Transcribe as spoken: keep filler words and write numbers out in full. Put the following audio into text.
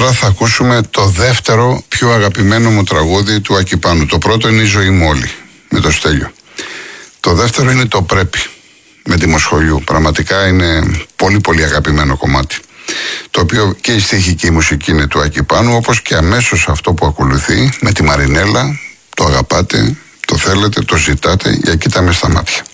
τώρα θα ακούσουμε το δεύτερο πιο αγαπημένο μου τραγούδι του Άκη Πάνου. Το πρώτο είναι η Ζωή μου όλη, με το Στέλιο. Το δεύτερο είναι το Πρέπει, με τη Μοσχολιού. Πραγματικά είναι πολύ πολύ αγαπημένο κομμάτι. Το οποίο και η στίχη και η μουσική είναι του Άκη Πάνου, όπως και αμέσως αυτό που ακολουθεί με τη Μαρινέλα. Το αγαπάτε, το θέλετε, το ζητάτε, για κοίτα με στα μάτια.